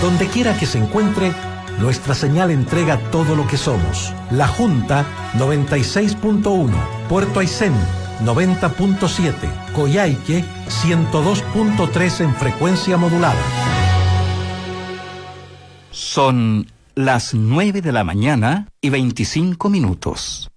Donde quiera que se encuentre, nuestra señal entrega todo lo que somos. La Junta 96.1, Puerto Aysén 90.7, Coyhaique 102.3 en frecuencia modulada. Son las 9 de la mañana y 25 minutos.